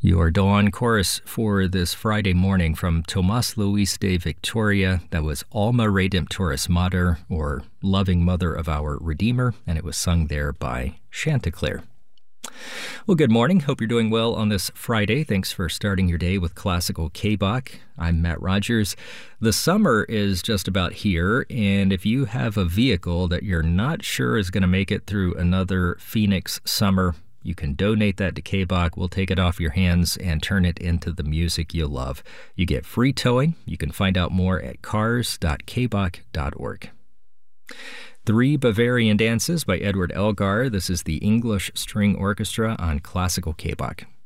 Your dawn chorus for this Friday morning from Tomas Luis de Victoria, that was Alma Redemptoris Mater, or Loving Mother of Our Redeemer, and it was sung there by Chanticleer. Well, good morning. Hope you're doing well on this Friday. Thanks for starting your day with Classical K-Bach. I'm Matt Rogers. The summer is just about here, and if you have a vehicle that you're not sure is going to make it through another Phoenix summer, you can donate that to K-Bach. We'll take it off your hands and turn it into the music you love. You get free towing. You can find out more at cars.kbach.org. Three Bavarian Dances by Edward Elgar. This is the English String Orchestra on Classical K-Bach.